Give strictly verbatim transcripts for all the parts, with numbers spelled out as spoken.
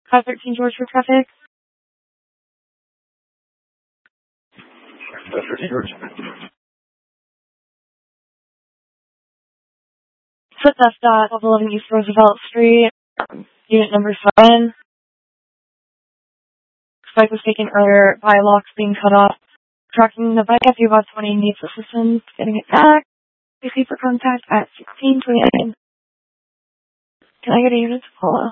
five thirteen George for traffic. five thirteen George. Footsteps at eleven East Roosevelt Street, unit number seven. Spike was taken earlier by locks being cut off. Tracking the bike at about twenty needs assistance getting it back. Please for contact at sixteen twenty-nine. Can I get a unit to follow?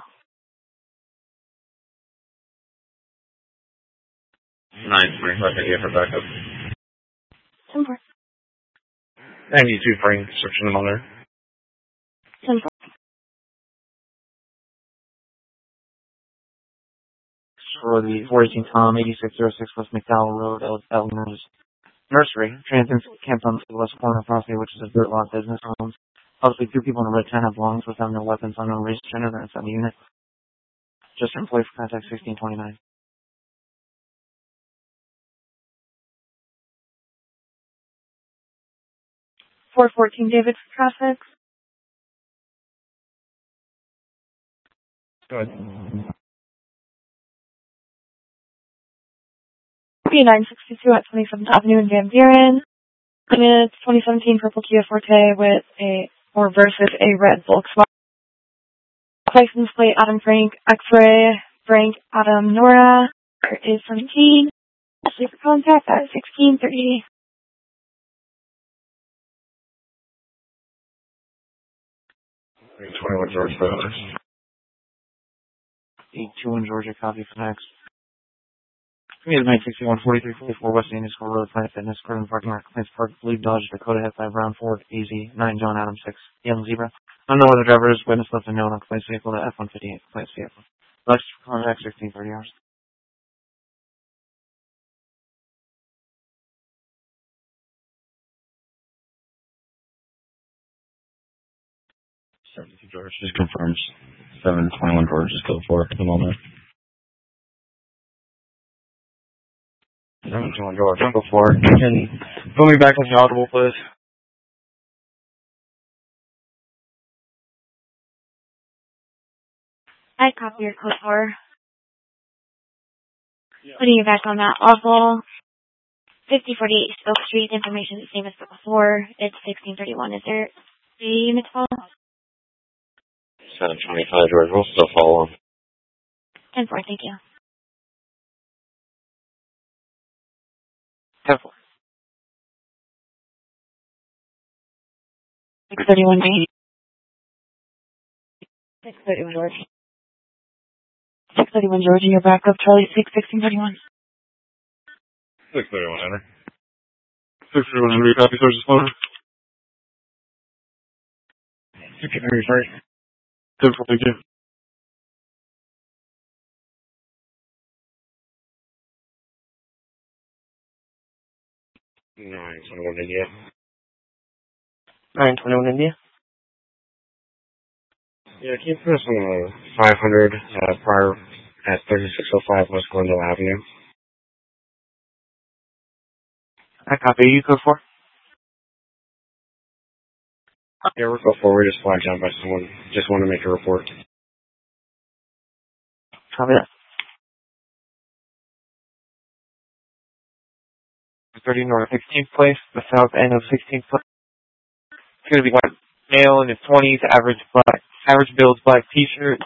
nine twenty-five here for backup. ten four. ninety-two frame, searching them on there. ten four. For the four eighteen Tom, eighty-six oh six West McDowell Road, Eleanor's Nursery. Transients camped on the west corner of property, which is a dirt lot business homes. Possibly two people in a red tent have belongings with them, no weapons, unknown race, gender, they're inside the unit. Just employee for contact sixteen twenty-nine. four fourteen David for traffic. Go ahead. P nine sixty-two at twenty-seventh Avenue in Van Buren. And it's twenty seventeen Purple Kia Forte with a, or versus a red Volkswagen. License plate Adam Frank, X-ray, Frank Adam Nora, is seventeen. Ashley for contact at sixteen thirty. twenty-one George for others. eight two one Georgia, copy for next. We have nine sixty-one forty-three forty-four West Indian School Road, Planet Fitness, Gordon Parking Lot, Plains Park, Blue Dodge, Dakota, F five, Brown, Ford, A Z, nine John Adam, six, Yellow Zebra. Unknown other drivers, witness left unknown on complaints vehicle to F one fifty-eight, complaints vehicle. Next contact sixteen thirty hours. seventy-two George just confirms. seven twenty-one George is still for at the moment. seven twenty-one George, go for it. Can put me back on the audible, please? I copy your code four. Putting you back on that awful. fifty forty-eight Spoke Street, information the same as before. It's sixteen thirty-one. Is there a unit to follow? seven twenty-five George, we'll still follow him. ten four, thank you. ten four. six thirty-one George. six thirty-one George. six thirty-one George, you're back up. Charlie six, sixteen thirty-one. six thirty-one Henry. six thirty-one Henry, copy sources phone. Okay, Henry, sorry. ten four, thank you. nine twenty-one India. nine twenty-one India. Yeah, can you put us on uh, five hundred uh, prior at thirty-six oh five West Glendale Avenue? I copy. You code four. Yeah, we'll go forward. Just flagged down by someone. Just want to make a report. Copy that. thirty North sixteenth Place, the south end of sixteenth Place. It's going to be white male in his twenties, average black, average build, black t-shirt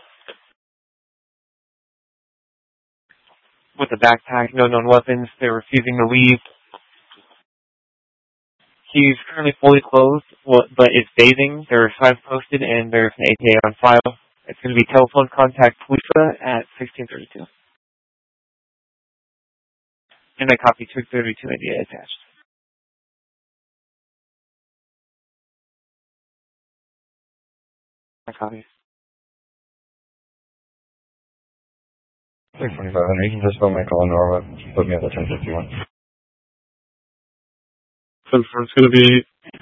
with a backpack, no known weapons. They're refusing to leave. He's currently fully clothed, but is bathing. There are signs posted, and there's an A P A on file. It's going to be telephone contact Lisa at sixteen thirty-two. And I copy two thirty-two India attached. I copy. six twenty-five Henry, you can just spell my call in Norma. Put me at the ten fifty-one. ten four, it's going to be...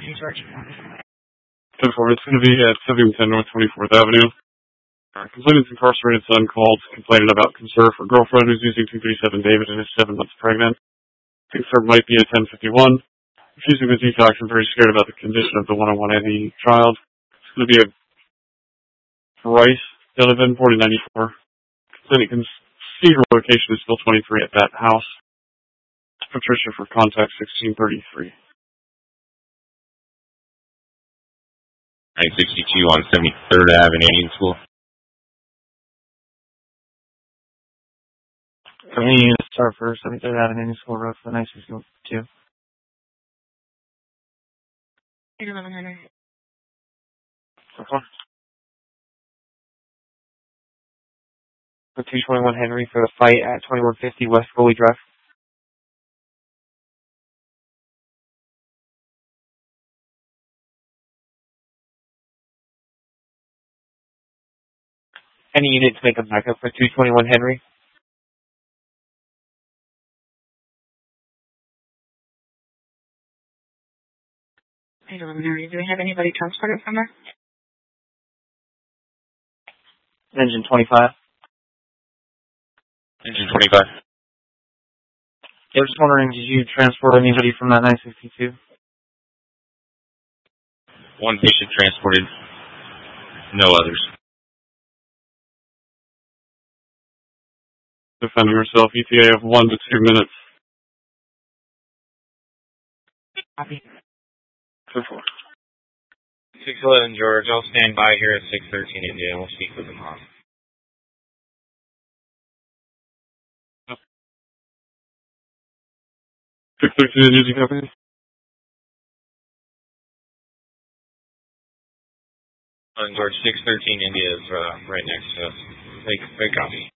ten four, it's going to be at seventy ten North twenty-fourth Avenue. Our complainant's incarcerated son called complaining about concern for girlfriend who's using two thirty-seven David and is seven months pregnant. Concern might be at ten fifty-one. Refusing the detox, I'm very scared about the condition of the one oh one A V child. It's going to be a Bryce Donovan, forty ninety-four. Then you can see her location is still twenty-three at that house. Patricia for contact sixteen thirty-three. nine sixty-two on seventy-third Avenue, Indian School. Any units start for seventy-third Avenue, Indian School Road for the nine sixty-two. eleven hundred. Okay. For two twenty-one Henry for the fight at twenty-one fifty West Foley Drive. Any units make a backup for two twenty-one Henry? eleven hundred. Do we have anybody transported from there? Engine twenty-five. Engine twenty-five. I was just wondering, did you transport anybody from that nine sixty-two? One patient transported. No others. Defending herself, E T A of one to two minutes. Copy. six eleven George, I'll stand by here at six thirteen India and we'll speak with them off. six thirteen India, do you copy? George, six thirteen India is uh, right next to us. Great, great copy.